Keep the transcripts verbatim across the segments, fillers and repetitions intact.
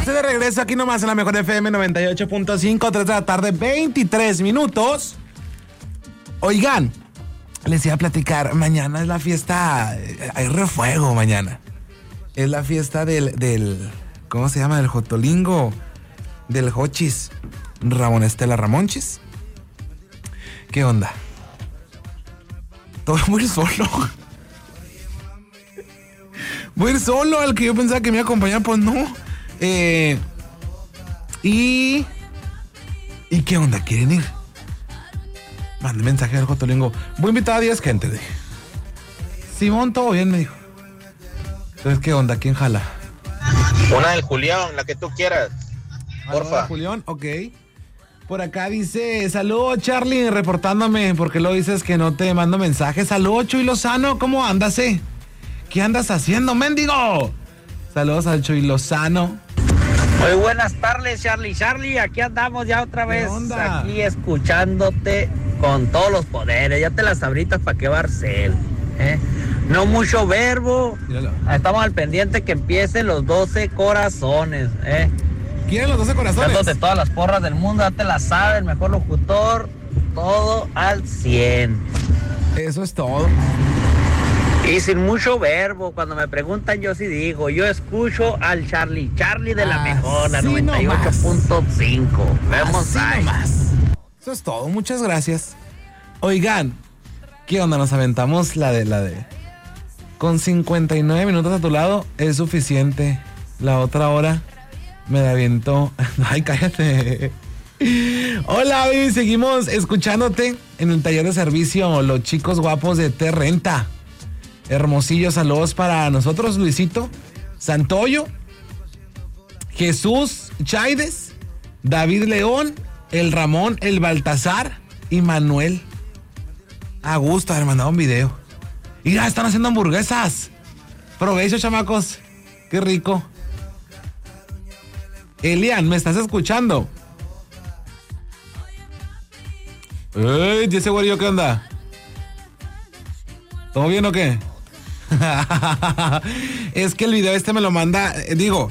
estoy de regreso aquí nomás en la mejor F M noventa y ocho punto cinco, tres de la tarde, veintitrés minutos. Oigan, les iba a platicar, mañana es la fiesta, hay refuego mañana. Es la fiesta del, del, ¿cómo se llama? Del Jotolingo, del Jochis, Ramón Estela Ramonchis. ¿Qué onda? Todo muy solo. Voy a ir solo, al que yo pensaba que me iba a acompañar, pues no. Eh, y... ¿Y qué onda? ¿Quieren ir? Mandé mensaje al Jotolingo. Voy a invitar a diez gente, dije. Simón, todo bien, me dijo. Entonces, ¿qué onda? ¿Quién jala? Una del Julián, la que tú quieras. Porfa. Julián, ok. Por acá dice, saludos Charlie, reportándome, porque lo dices que no te mando mensajes. Saludos Chuy Lozano, ¿cómo andas, eh? ¿Qué andas haciendo, mendigo? Saludos al Chuy Lozano. Muy buenas tardes, Charlie. Charlie, aquí andamos ya otra vez. Aquí escuchándote con todos los poderes. Ya te las abritas para qué va a ser, ¿eh? No mucho verbo. Míralo. Estamos al pendiente que empiecen los doce corazones, ¿eh? ¿Quieren los doce corazones? Dándote todas las porras del mundo, ya te las sabes, el mejor locutor, todo al cien. Eso es todo. Y sin mucho verbo, cuando me preguntan yo sí digo, yo escucho al Charlie, Charlie de la mejor, la noventa y ocho punto cinco. Vemos ahí. Eso es todo, muchas gracias. Oigan, ¿qué onda? Nos aventamos la de la de... Con cincuenta y nueve minutos a tu lado es suficiente. La otra hora me la avientó. Ay, cállate. Hola, baby, seguimos escuchándote en el taller de servicio Los Chicos Guapos de Te Renta. Hermosillo, saludos para nosotros, Luisito Santoyo, Jesús Chaides, David León, el Ramón, el Baltasar y Manuel. A gusto haber mandado un video. Mira, están haciendo hamburguesas. Provecho, chamacos. Qué rico. Elian, ¿me estás escuchando? Ey, ese güerillo, ¿qué onda? ¿Todo bien o qué? Es que el video este me lo manda, eh, digo,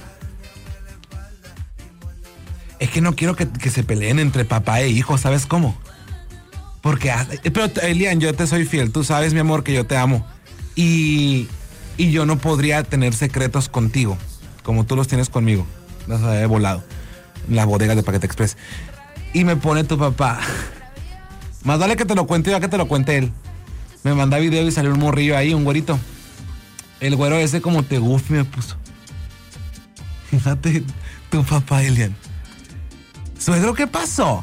es que no quiero que, que se peleen entre papá e hijo, ¿sabes cómo? Porque, pero Elian, yo te soy fiel, tú sabes, mi amor, que yo te amo. Y, y yo no podría tener secretos contigo, como tú los tienes conmigo. Los he volado en las bodegas de Paquete Express. Y me pone tu papá, más vale que te lo cuente yo a que te lo cuente él. Me manda video y salió un morrillo ahí, un güerito. El güero ese como te gufi me puso. Fíjate, tu papá, Elian. Suegro, ¿qué pasó?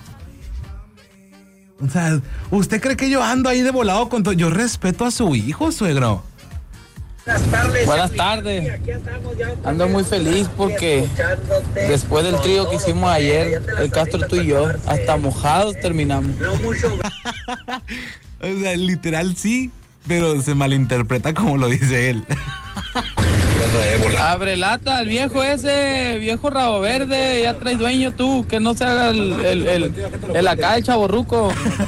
O sea, ¿usted cree que yo ando ahí de volado con todo? Yo respeto a su hijo, suegro. Buenas tardes. Buenas tardes. Ando muy feliz porque después del trío que hicimos ayer, el Castro, tú y yo, hasta mojados terminamos. O sea, literal sí, pero se malinterpreta como lo dice él. Abre lata, el viejo ese, viejo rabo verde, ya traes dueño tú, que no se haga el, el, el, el acá, el chavorruco.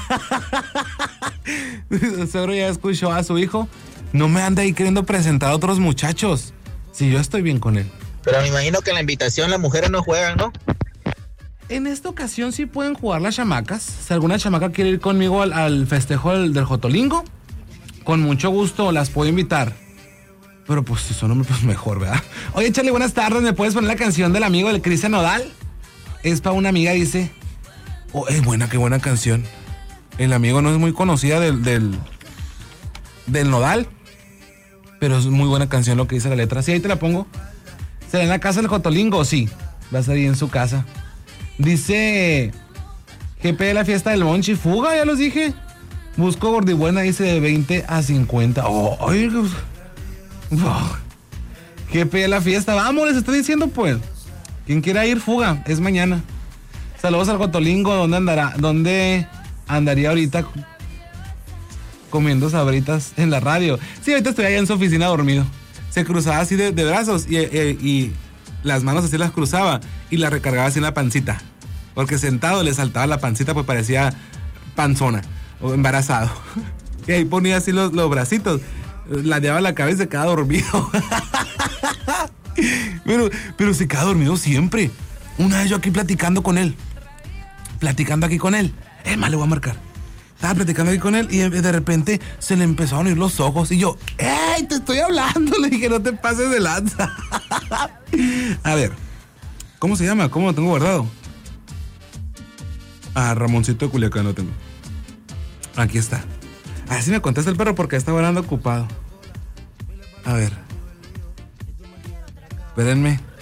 Seguro ya escuchó a su hijo. No me anda ahí queriendo presentar a otros muchachos. Si yo estoy bien con él. Pero me imagino que en la invitación las mujeres no juegan, ¿no? En esta ocasión sí pueden jugar las chamacas. Si alguna chamaca quiere ir conmigo al, al festejo del, del Jotolingo, con mucho gusto las puedo invitar. Pero pues si son hombres, pues mejor, ¿verdad? Oye, Charlie, buenas tardes. ¿Me puedes poner la canción del amigo del Cristian Nodal? Es para una amiga, dice. Oh, es buena, qué buena canción. El amigo no es muy conocida del, del, del Nodal, pero es muy buena canción lo que dice la letra. Sí, ahí te la pongo. ¿Será en la casa del Jotolingo? Sí, va a ser ahí en su casa. Dice G P de la fiesta del Monchi, fuga, ya los dije. Busco gordibuena, dice de veinte a cincuenta. Oh, ay, oh. G P de la fiesta, vamos, les estoy diciendo pues. Quien quiera ir, fuga, es mañana. Saludos al Jotolingo, ¿dónde andará? ¿Dónde andaría ahorita comiendo sabritas en la radio? Sí, ahorita estoy allá en su oficina dormido. Se cruzaba así de, de brazos y, y, y las manos así las cruzaba y las recargaba así en la pancita. Porque sentado le saltaba la pancita, pues parecía panzona o embarazado. Y ahí ponía así los, los bracitos, ladeaba la cabeza y se quedaba dormido. Pero, pero se queda dormido siempre. Una vez yo aquí platicando con él. Platicando aquí con él. Es más, le voy a marcar. Estaba platicando aquí con él y de repente se le empezaron a abrir los ojos. Y yo, ¡ey, te estoy hablando! Le dije, no te pases de lanza. A ver, ¿cómo se llama? ¿Cómo lo tengo guardado? Ah, Ramoncito de Culiacán lo tengo. Aquí está. A ver si me contesta el perro porque está hablando ocupado. A ver. Espérenme.